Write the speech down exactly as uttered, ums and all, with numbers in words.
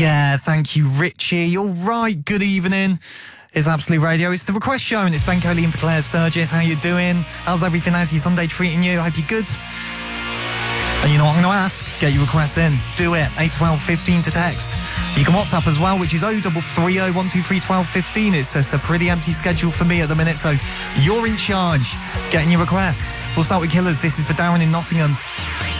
Yeah, thank you, Richie. You're right. Good evening. It's Absolute Radio. It's the Request Show, and it's Ben Coley in for Claire Sturgis. How you doing? How's everything? How's your Sunday treating you? I hope you're good. And you know what I'm going to ask? Get your requests in. Do it. eight twelve fifteen to text. You can WhatsApp as well, which is oh three three oh one two three twelve fifteen. It's just a pretty empty schedule for me at the minute, so you're in charge getting your requests. We'll start with Killers. This is for Darren in Nottingham.